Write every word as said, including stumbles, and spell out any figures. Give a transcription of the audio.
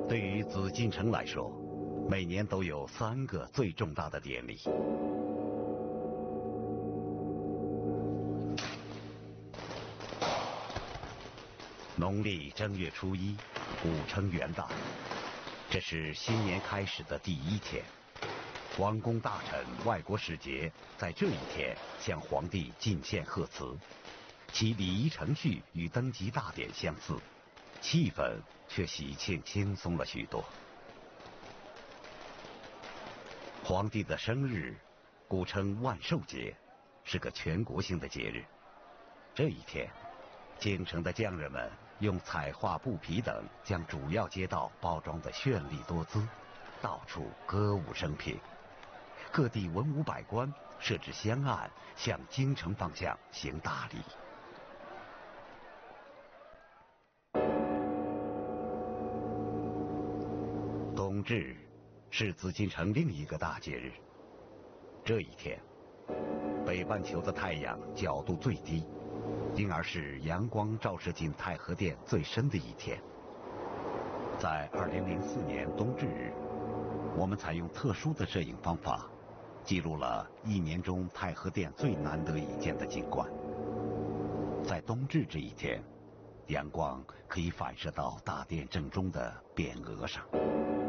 对于紫禁城来说，每年都有三个最重大的典礼。农历正月初一，古称元旦，这是新年开始的第一天。王公大臣、外国使节在这一天向皇帝进献贺词，其礼仪程序与登基大典相似，气氛却喜庆轻松了许多。皇帝的生日，古称万寿节，是个全国性的节日。这一天，京城的匠人们用彩画、布匹等将主要街道包装得绚丽多姿，到处歌舞升平。各地文武百官设置香案，向京城方向行大礼。冬至是紫禁城另一个大节日。这一天，北半球的太阳角度最低，因而是阳光照射进太和殿最深的一天。在二零零四年冬至日，我们采用特殊的摄影方法，记录了一年中太和殿最难得一见的景观。在冬至这一天，阳光可以反射到大殿正中的匾额上。